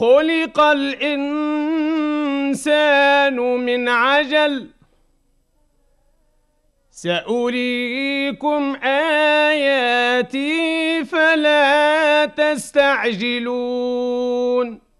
خُلِقَ الْإِنسَانُ مِنْ عَجَلٍ سَأُرِيكُمْ آيَاتِي فَلَا تَسْتَعْجِلُونَ